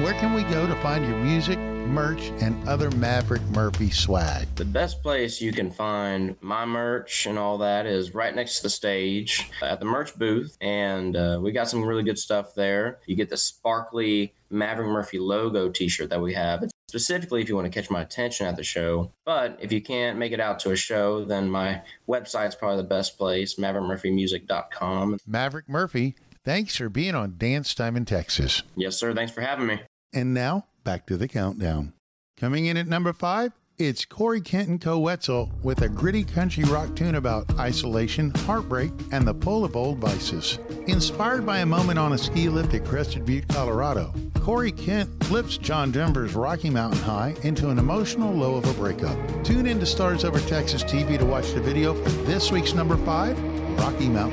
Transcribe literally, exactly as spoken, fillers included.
where can we go to find your music, merch, and other Maverick Murphy swag? The best place you can find my merch and all that is right next to the stage at the merch booth, and uh, we got some really good stuff there. You get the sparkly Maverick Murphy logo t-shirt that we have. It's specifically if you want to catch my attention at the show. But if you can't make it out to a show, then my website's probably the best place, maverick murphy music dot com. Maverick Murphy, thanks for being on Dance Time in Texas. Yes, sir. Thanks for having me. And now, back to the countdown. Coming in at number five, it's Corey Kenton Co-Wetzel with a gritty country rock tune about isolation, heartbreak, and the pull of old vices. Inspired by a moment on a ski lift at Crested Butte, Colorado, Corey Kent flips John Denver's Rocky Mountain High into an emotional low of a breakup. Tune in to Stars Over Texas T V to watch the video for this week's number five, Rocky Mountain